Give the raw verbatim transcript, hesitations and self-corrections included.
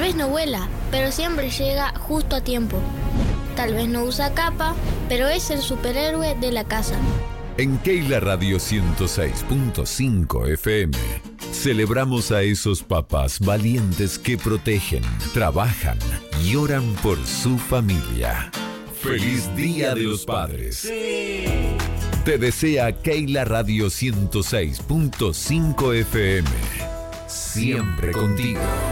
vez no vuela, pero siempre llega justo a tiempo. Tal vez no usa capa, pero es el superhéroe de la casa. En Keila Radio ciento seis punto cinco F M celebramos a esos papás valientes que protegen, trabajan y oran por su familia. ¡Feliz Día de los Padres! ¡Sí! Te desea Keila Radio ciento seis punto cinco F M. Siempre contigo.